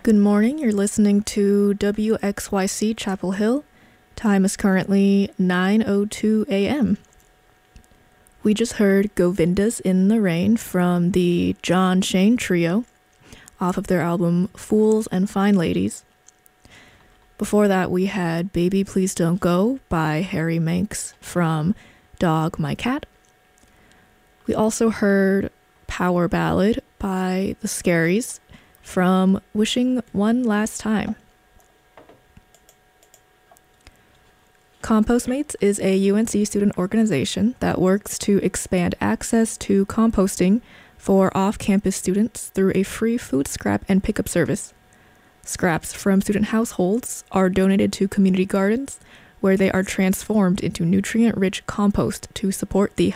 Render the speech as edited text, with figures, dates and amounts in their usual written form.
Good morning. You're listening to WXYC Chapel Hill. Time is currently 9:02 a.m. We just heard Govindas in the Rain from the John Shane Trio off of their album Fools and Fine Ladies. Before that, we had Baby Please Don't Go by Harry Manx from Dog My Cat. We also heard Power Ballad by The Scaries from Wishing One Last Time. Compostmates is a UNC student organization that works to expand access to composting for off-campus students through a free food scrap and pickup service. Scraps from student households are donated to community gardens, where they are transformed into nutrient-rich compost to support the